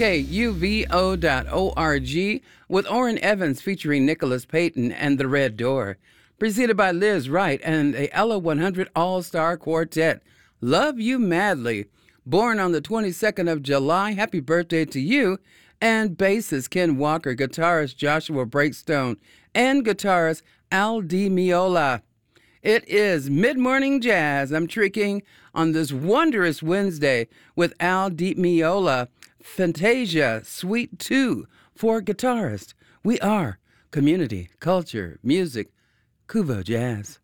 KUVO.org with Orrin Evans featuring Nicholas Payton and The Red Door. Preceded by Liz Wright and the Ella 100 All-Star Quartet. Love You Madly. Born on the 22nd of July. Happy birthday to you. And bassist Ken Walker, guitarist Joshua Breakstone, and guitarist Al Di Meola. It is Mid-Morning Jazz. I'm tricking on this wondrous Wednesday with Al Di Meola, Fantasia Suite 2 for guitarist. We are community, culture, music, Kuvo Jazz.